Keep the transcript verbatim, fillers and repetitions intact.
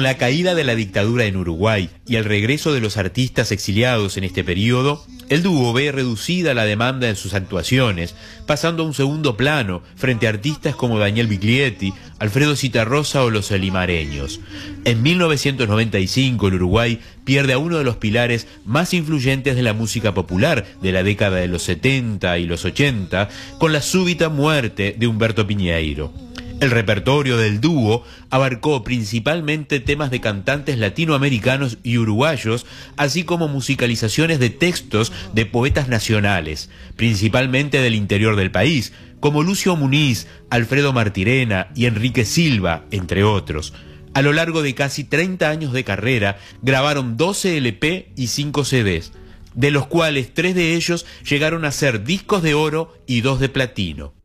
Con la caída de la dictadura en Uruguay y el regreso de los artistas exiliados en este periodo, el dúo ve reducida la demanda en sus actuaciones, pasando a un segundo plano frente a artistas como Daniel Biglietti, Alfredo Zitarrosa o los Limareños. En mil novecientos noventa y cinco el Uruguay pierde a uno de los pilares más influyentes de la música popular de la década de los setenta y los ochenta, con la súbita muerte de Humberto Piñeiro. El repertorio del dúo abarcó principalmente temas de cantantes latinoamericanos y uruguayos, así como musicalizaciones de textos de poetas nacionales, principalmente del interior del país, como Lucio Muniz, Alfredo Martirena y Enrique Silva, entre otros. A lo largo de casi treinta años de carrera, grabaron doce L P y cinco C Ds, de los cuales tres de ellos llegaron a ser discos de oro y dos de platino.